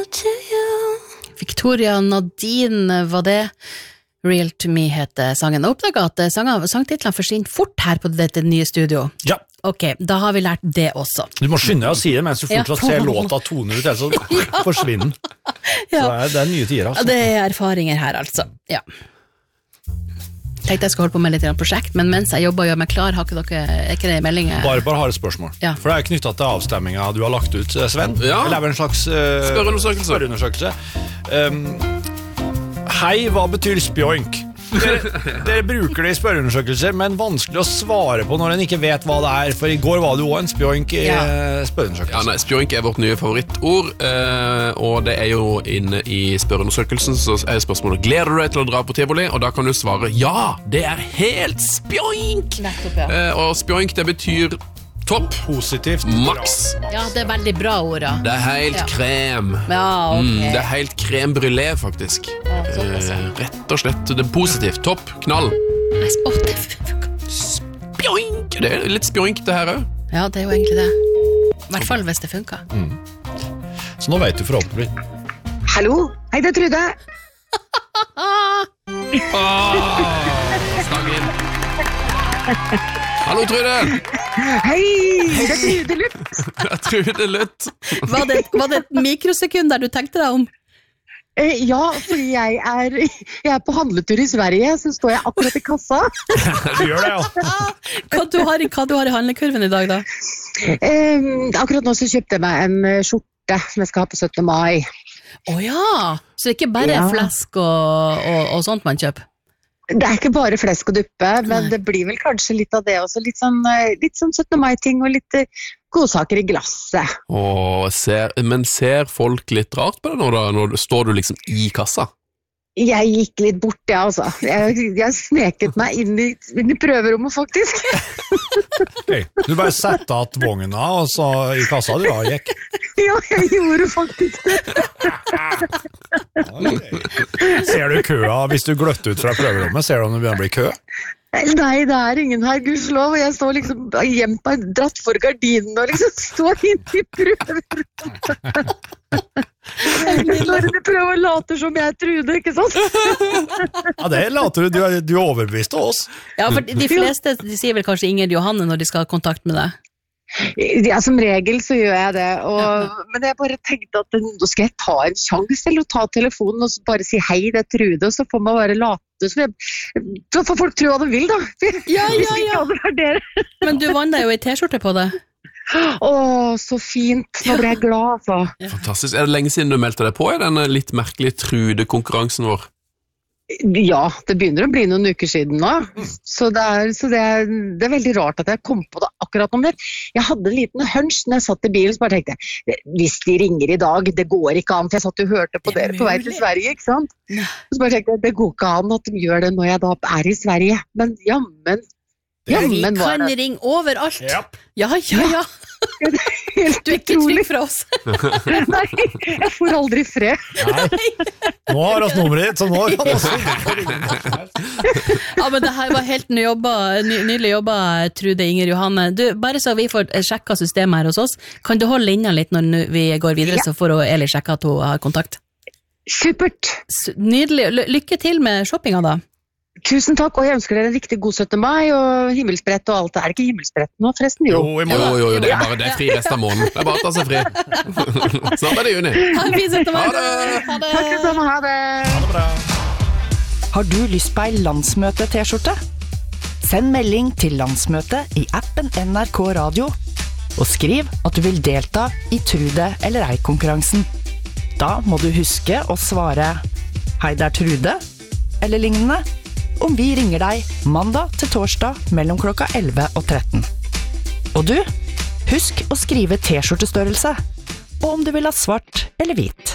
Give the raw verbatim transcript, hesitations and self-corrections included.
Victoria Nadine var det. Real to me heter sangen. Jeg oppdaget at sang, sangtitlene forsvinner fort her på dette nye studio. Ja. Ok, da har vi lært det også. Du må skynde deg å si det mens du fortsatt Ja. ser låta toner ut, ellers så ja. forsvinner. Ja. Så det er, det er nye tider, altså. Det er erfaringer her, altså. Ja. Tenkte jeg skulle holde på med litt prosjekt, men mens jeg jobber og gjør meg klar, har ikke dere, er ikke det meldinger? Barbara har et spørsmål. Ja. For det er knyttet til avstemminga du har lagt ut, Sven. Ja. Eller er det en slags uh, spørreundersøkelse. spørreundersøkelse. Um, hei, hva betyr spjoink? Dere, dere bruker det i spørreundersøkelser, men vanskelig å svare på når en ikke vet hva det er. For i går var det jo en spjoink i Ja. spørreundersøkelsen. Ja, nei, spjoink er vårt nye favorittord, eh, og det er jo inne i spørreundersøkelsen, så er spørsmålet, gleder du deg til å dra på tivoli? Og da kan du svare, ja, det er helt spjoink! Nettopp, ja. Eh, og spjoink, det betyr topp, Positivt. maks. Ja, det er veldig bra ord, da. Det er helt Ja. krem. Ja, ok. Mm, det er helt krem brûlé, faktisk. Ja, såpass, ja. Eh, rett og slett, det er positivt. Topp, knall. Nei, å, det- Spjoink! Det er litt spjoink det her også. Ja, det er jo egentlig det. I hvert fall hvis det funker. Så nå vet du forhåpentlig. Hallo, hei, det er Trude. Stang inn. Hallo, Trude. Hei, det er Trude Lutt. Jeg tror det er lutt. Var det, var det et mikrosekund der du tenkte deg om? Eh, ja, fordi jeg er, jeg er på handletur i Sverige, så står jeg akkurat i kassa. Du gjør det, ja. Hva du har i, hva du har i handlekurven i dag, da? Eh, akkurat nå så kjøpte jeg meg en eh, skjorte som jeg skal ha på syttende mai. Åja, så det er ikke bare Ja. flesk og, og, og sånt man kjøper? Det er ikke bare flesk og duppe, men Nei. det blir vel kanskje litt av det også. Litt sånn, eh, litt sånn syttende mai-ting og litt eh, godsaker i glasset. Åh, ser, men ser folk litt rart på det nå da? Når du, står du liksom i kassa? Jeg gikk litt bort, ja, altså. Jeg, jeg sneket meg inn i, inn i prøverommet, faktisk. Okay. Du bare sette at vogna, og så i kassa du da gikk. Ja, jeg gjorde faktisk det. Ser du køa, hvis du gløtter ut fra prøverommet, ser du om det begynner å bli kø? Nei, det er ingen her, gudslov, og jeg står liksom gjemt meg, dratt for gardinen og liksom står inne i prøverommet. Når de prøver å late som jeg er Trude, ikke sant? Ja, det later du, du er, du er overbevist av oss. Ja, for de fleste de sier vel kanskje Inger Johanne når de skal ha kontakt med deg. Ja, som regel så gjør jeg det, og, men jeg bare tenkte at nå skal jeg ta en sjanse til å ta telefonen og så bare si hei, det er Trude, og så får man bare late, så, jeg, så får folk tro hva de vil da. Ja, ja, Hvis ikke ja. alle er dere. Men du vant deg jo i T-skjorte på det. Åh, så fint, nå ble jeg glad, altså. Fantastisk. Er det lenge siden du meldte deg på i denne litt merkelige Trude-konkurransen vår? Ja, det begynner å bli noen uker siden nå, så, det er, så det, er, det er veldig rart at jeg kom på det akkurat om det. Jeg hadde en liten hunch når jeg satt i bilen, så bare tenkte jeg, hvis de ringer i dag, det går ikke an, for jeg satt og hørte på Det er dere på vei til mulig. Sverige, ikke sant? Nei. Så bare tenkte jeg, det går ikke an at de gjør det når jeg da er i Sverige, men jammen, Vi jammen var kan det ringe overalt. Japp. Ja, ja, ja. helt Du er ikke utrolig. trygg fra oss. Nei, jeg får aldri fred. Nei. Nå har oss nummeret ditt, så nå kan oss Ja, men det her var helt ny jobba, ny, nydelig jobba, Trude Inger Johanne. Du, bare så vi får sjekka systemet her hos oss, kan du holde linja litt når nu- vi går videre, Ja. så får hun Eli sjekka at hun har kontakt? Supert. S- Nydelig. Ly- Lykke til med shoppinga da. Tusen takk, og jeg ønsker dere en riktig god syttende mai, og himmelsbrett og alt. Er det ikke himmelsbrett nå, forresten? Jo, Jo. i Jo, morgen. jo, jo, det er bare det er fri resten av måneden. Det er bare å ta seg fri. Snart er det juni. Ha en fin syttende mai. Ha det. Ha det. Takk det samme, ha det. Ha det bra. Har du lyst på ei landsmøte-T-skjorte? Send melding til landsmøte i appen N R K Radio, og skriv at du vil delta i Trude eller ei-konkurransen. Da må du huske å svare «Hei, det er Trude», eller lignende, om vi ringer deg mandag til torsdag mellom klokka elleve og tretten. Og du, husk å skrive T-skjortestørrelse, og om du vil ha svart eller hvit.